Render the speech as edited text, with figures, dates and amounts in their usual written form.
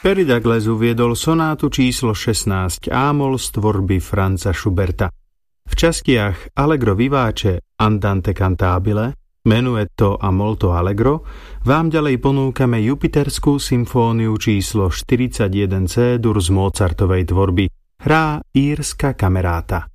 Perry Douglas uviedol sonátu číslo 16 A-moll z tvorby Franza Schuberta. V častiach Allegro vivace, Andante cantabile, Menuetto a molto allegro vám ďalej ponúkame Jupiterskú symfóniu číslo 41 C-dur z Mozartovej tvorby. Hrá Írska kameráta.